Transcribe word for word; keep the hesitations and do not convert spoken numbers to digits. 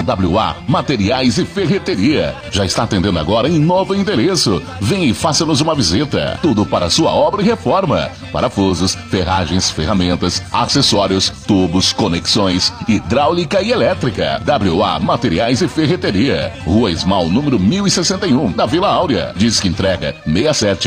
W A Materiais e Ferreteria. Já está atendendo agora em novo endereço. Venha e faça-nos uma visita. Tudo para sua obra e reforma. Parafusos, ferragens, ferramentas, acessórios, tubos, conexões, hidráulica e elétrica. W A Materiais e Ferreteria. Rua Esmal, número mil e sessenta e um, na Vila Áurea. Disque entrega seis sete